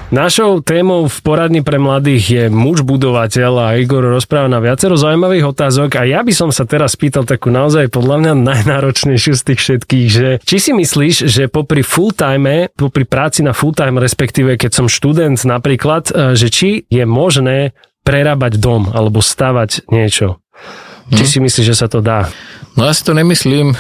Našou témou v poradni pre mladých je muž budovateľ a Igor rozpráva na viacero zaujímavých otázok a ja by som sa teraz pýtal takú naozaj podľa mňa najnáročnejšiu z tých všetkých, že či si myslíš, že popri práci na full-time, respektíve keď som študent napríklad, že či je možné prerábať dom alebo stavať niečo? Či si myslíš, že sa to dá? No ja si to nemyslím.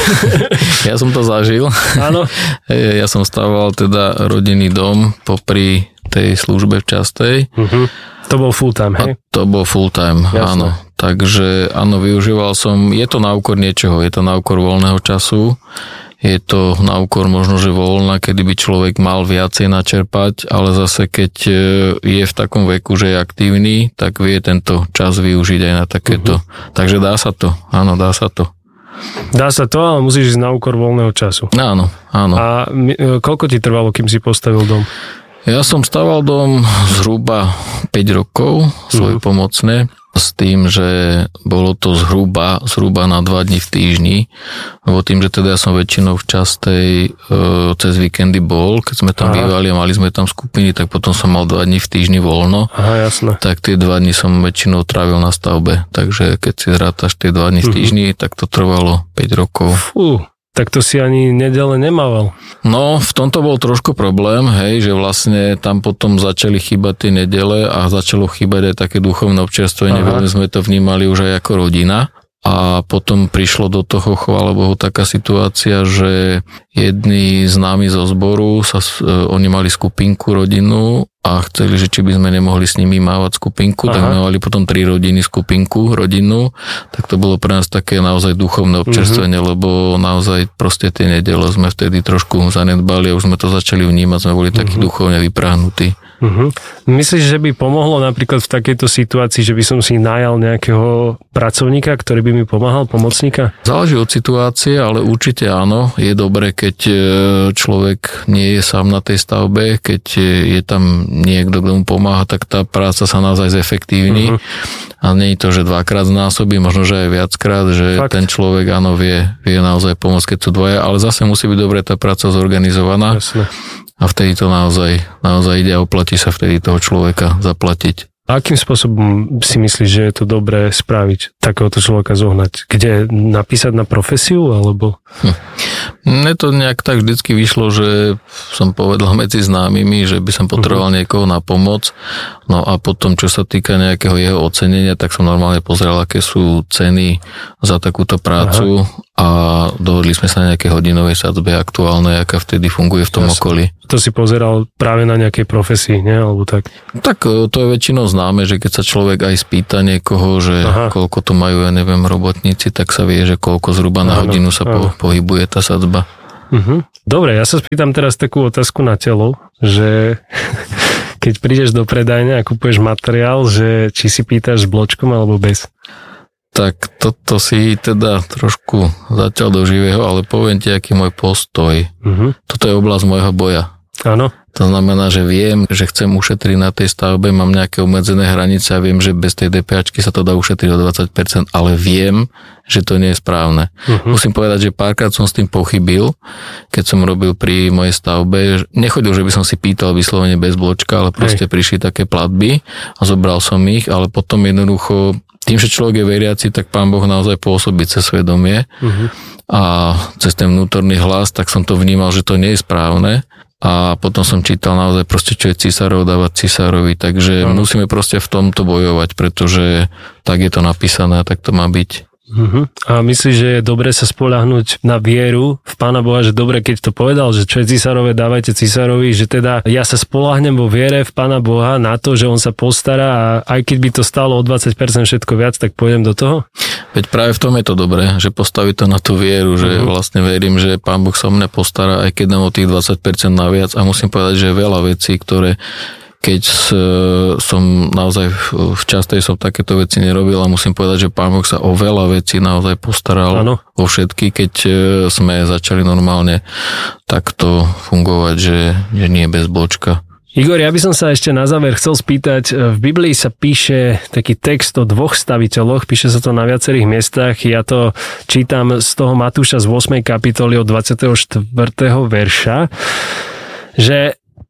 Ja som to zažil. Áno. Ja som stával teda rodinný dom popri tej službe častej. To bol full time, hej? To bol full time, áno. Takže áno, využíval som, je to na úkor niečoho, je to na úkor voľného času, je to na úkor možno, že voľna, kedy by človek mal viacej načerpať, ale zase keď je v takom veku, že je aktívny, tak vie tento čas využiť aj na takéto. Takže dá sa to, áno, dá sa to. Dá sa to, ale musíš ísť na úkor voľného času. Áno, áno. A koľko ti trvalo, kým si postavil dom? Ja som staval dom zhruba 5 rokov, svojpomocne, s tým, že bolo to zhruba na 2 dni v týždni, lebo tým, že teda ja som väčšinou v častej cez víkendy bol, keď sme tam bývali a mali sme tam skupiny, tak potom som mal 2 dni v týždni voľno. Aha, jasné. Tak tie 2 dni som väčšinou trávil na stavbe, takže keď si zrátaš tie 2 dni v týždni, tak to trvalo 5 rokov. Fú. Tak to si ani nedele nemával. No, v tomto bol trošku problém, hej, že vlastne tam potom začali chýbať tie nedele a začalo chýbať aj také duchovné občerstvenie, veľmi sme to vnímali už aj ako rodina. A potom prišlo do toho, chvála Bohu, taká situácia, že jedni známi zo zboru, oni mali skupinku rodinu a chceli, že či by sme nemohli s nimi mávať skupinku, tak sme mali potom 3 rodiny skupinku rodinu, tak to bolo pre nás také naozaj duchovné občerstvenie, lebo naozaj proste tie nedele sme vtedy trošku zanedbali a už sme to začali vnímať, sme boli takí duchovne vyprahnutí. Myslíš, že by pomohlo napríklad v takejto situácii, že by som si najal nejakého pracovníka, ktorý by mi pomáhal, pomocníka? Záleží od situácie, ale určite áno. Je dobré, keď človek nie je sám na tej stavbe, keď je tam niekto, kto mu pomáha, tak tá práca sa naozaj zefektívni. A nie je to, že 2-krát znásobí, možno, že aj viackrát, že ten človek áno vie naozaj pomôcť, keď sú dvoje, ale zase musí byť dobre tá práca zorganizovaná. Jasne. A vtedy to naozaj ide a oplatí sa vtedy toho človeka zaplatiť. A akým spôsobom si myslíš, že je to dobré spraviť, takéhoto človeka zohnať? Kde napísať na profesiu, alebo? Mne to nejak tak vždycky vyšlo, že som povedal medzi známymi, že by som potreboval niekoho na pomoc. No a potom, čo sa týka nejakého jeho ocenenia, tak som normálne pozrel, aké sú ceny za takúto prácu a dohodli sme sa na nejakej hodinovej sadzbe aktuálnej, aká vtedy funguje v tom okolí. To si pozeral práve na nejakej profesii, nie? Alebo tak? Tak to je väčšinou známe, že keď sa človek aj spýta niekoho, že koľko to majú, ja neviem, robotníci, tak sa vie, že koľko zhruba na hodinu sa pohybuje tá sadzba. Dobre, ja sa spýtam teraz takú otázku na telo, že keď prídeš do predajne a kupuješ materiál, že či si pýtaš s bločkom alebo bez? Tak toto si teda trošku zatiaľ do živého, ale poviem ti, aký môj postoj. Toto je oblasť môjho boja. Áno. To znamená, že viem, že chcem ušetriť na tej stavbe, mám nejaké obmedzené hranice a viem, že bez tej DPAčky sa to dá ušetriť o 20%, ale viem, že to nie je správne. Musím povedať, že párkrát som s tým pochybil, keď som robil pri mojej stavbe. Nechodil, že by som si pýtal vyslovene bez bločka, ale proste prišli také platby a zobral som ich, ale potom jednoducho tým, že človek je veriaci, tak Pán Boh naozaj pôsobí cez svedomie a cez ten vnútorný hlas, tak som to vnímal, že to nie je správne. A potom som čítal naozaj proste, čo je císarov dávať císarovi, takže musíme proste v tomto bojovať, pretože tak je to napísané a tak to má byť. A myslíš, že je dobre sa spoľahnúť na vieru v Pána Boha, že dobre, keď to povedal, že čo je císarové, dávajte císarovi, že teda ja sa spoľahnem vo viere v Pána Boha na to, že on sa postará a aj keď by to stálo o 20% všetko viac, tak pôjdem do toho? Veď práve v tom je to dobré, že postaví to na tú vieru, že vlastne verím, že Pán Boh sa o mňa postará, aj keď dám o tých 20% naviac a musím povedať, že je veľa vecí, ktoré keď som naozaj v častej som takéto veci nerobil a musím povedať, že Pán Boh sa o veľa vecí naozaj postaral vo všetky, keď sme začali normálne takto fungovať, že nie bez bločka. Igor, ja by som sa ešte na záver chcel spýtať, v Biblii sa píše taký text o 2 staviteľoch, píše sa to na viacerých miestach, ja to čítam z toho Matúša z 8. kapitoly od 24. verša, že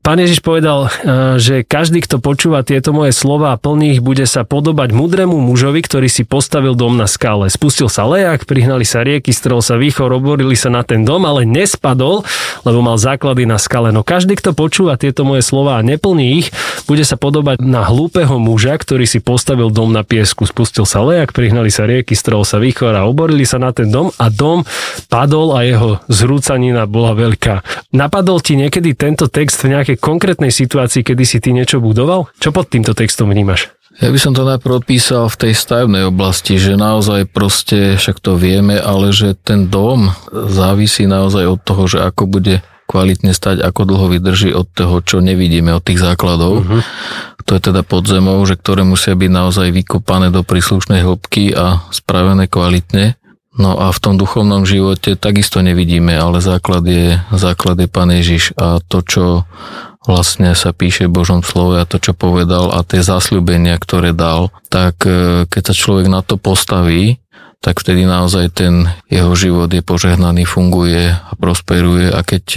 Pán Ježiš povedal, že každý, kto počúva tieto moje slova a plní ich, bude sa podobať mudrému mužovi, ktorý si postavil dom na skále. Spustil sa lejak, prihnali sa rieky, strel sa výchor, oborili sa na ten dom, ale nespadol, lebo mal základy na skale. No každý, kto počúva tieto moje slova a neplní ich, bude sa podobať na hlúpeho muža, ktorý si postavil dom na piesku. Spustil sa lejak, prihnali sa rieky, strel sa výchor a oborili sa na ten dom a dom padol a jeho zrúcanina bola veľká. Napadol ti niekedy tento text v nejakej konkrétnej situácii, kedy si ty niečo budoval? Čo pod týmto textom vnímaš? Ja by som to najprv odpísal v tej stavebnej oblasti, že naozaj proste, však to vieme, ale že ten dom závisí naozaj od toho, že ako bude kvalitne stať, ako dlho vydrží od toho, čo nevidíme, od tých základov. To je teda pod zemou, že ktoré musia byť naozaj vykopané do príslušnej hĺbky a spravené kvalitne. No a v tom duchovnom živote takisto nevidíme, ale základ je Pán Ježiš a to, čo vlastne sa píše v Božom slove a to, čo povedal a tie zasľúbenia, ktoré dal, tak keď sa človek na to postaví, tak vtedy naozaj ten jeho život je požehnaný, funguje a prosperuje a keď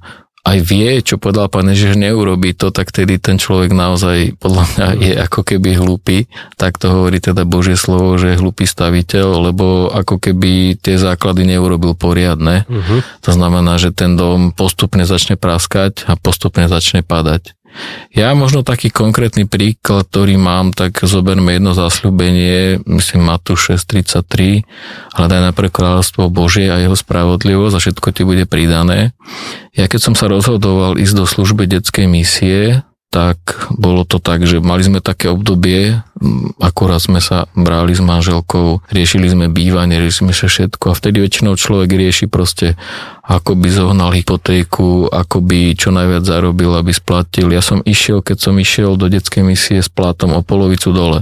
aj vie, čo povedal Pán Ježiš, neurobí to, tak tedy ten človek naozaj podľa mňa je ako keby hlúpy. Tak to hovorí teda Božie slovo, že je hlúpy staviteľ, lebo ako keby tie základy neurobil poriadne. To znamená, že ten dom postupne začne praskať a postupne začne padať. Ja možno taký konkrétny príklad, ktorý mám, tak zoberme jedno zasľúbenie, myslím Matúš 6:33, ale daj najprv kráľovstvo Božie a jeho spravodlivosť a všetko ti bude pridané. Ja keď som sa rozhodoval ísť do služby detskej misie, tak bolo to tak, že mali sme také obdobie, akurát sme sa brali s manželkou, riešili sme bývanie, riešili sme všetko a vtedy väčšinou človek rieši proste, ako by zohnal hypotéku, ako by čo najviac zarobil, aby splatil. Ja som išiel, keď som išiel do detskej misie s plátom o polovicu dole.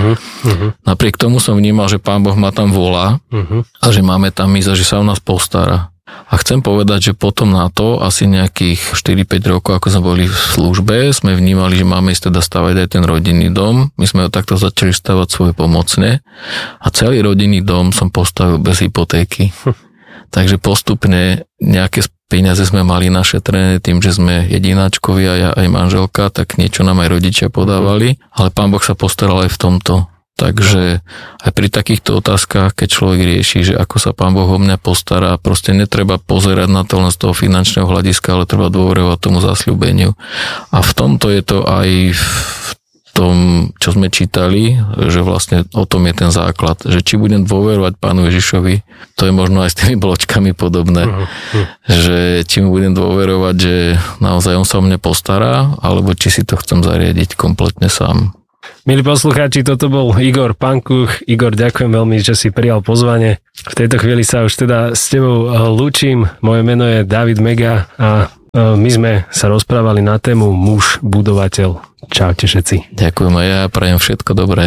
Napriek tomu som vnímal, že Pán Boh ma tam volá a že máme tam ísť a že sa o nás postará. A chcem povedať, že potom na to asi nejakých 4-5 rokov, ako sme boli v službe, sme vnímali, že máme ísť teda stavať aj ten rodinný dom. My sme ho takto začali stavať svoje pomocne a celý rodinný dom som postavil bez hypotéky. Takže postupne nejaké peniaze sme mali našetrené tým, že sme jedináčkovia, ja aj manželka, tak niečo nám aj rodičia podávali, ale Pán Boh sa postaral aj v tomto. Takže aj pri takýchto otázkach, keď človek rieši, že ako sa Pán Boh o mňa postará, proste netreba pozerať na to len z toho finančného hľadiska, ale treba dôverovať tomu zasľúbeniu. A v tomto je to aj v tom, čo sme čítali, že vlastne o tom je ten základ, že či budem dôverovať Pánu Ježišovi, to je možno aj s tými bločkami podobné, že či mu budem dôverovať, že naozaj on sa o mňa postará, alebo či si to chcem zariadiť kompletne sám. Milí poslucháči, toto bol Igor Pankuch. Igor, ďakujem veľmi, že si prijal pozvanie. V tejto chvíli sa už teda s tebou lúčim. Moje meno je David Mega a my sme sa rozprávali na tému muž budovateľ. Čaute všetci. Ďakujem a ja prajem všetko dobré.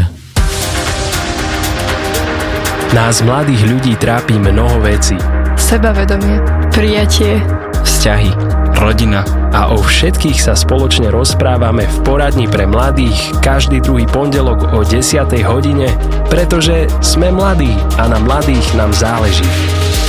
Nás mladých ľudí trápi mnoho vecí. Sebavedomie, prijatie, vzťahy, rodina a o všetkých sa spoločne rozprávame v poradni pre mladých každý druhý pondelok o 10:00 hodine, pretože sme mladí a na mladých nám záleží.